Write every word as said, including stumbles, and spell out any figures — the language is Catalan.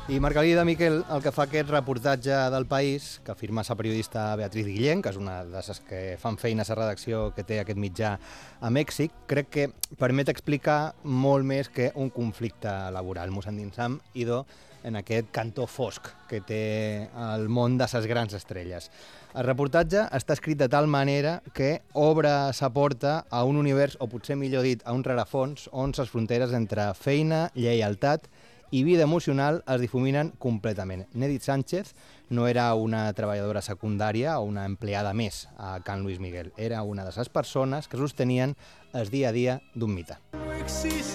I Margalida Miquel el que fa aquest reportatge del País, que firma la periodista Beatriz Guillén, que és una de les que fan feines a redacció que té aquest mitjà a Mèxic, crec que permet explicar molt més que un conflicte laboral. Mos endinsam, idò, en aquest cantó fosc que té el món de les grans estrelles. El reportatge està escrit de tal manera que obre sa porta a un univers, o potser millor dit, a un rerefons, on les fronteres entre feina, lleialtat i vida emocional es difuminen completament. Nedit Sánchez no era una treballadora secundària o una empleada més a Can Luis Miguel. Era una de les persones que sostenien el dia a dia d'un mite.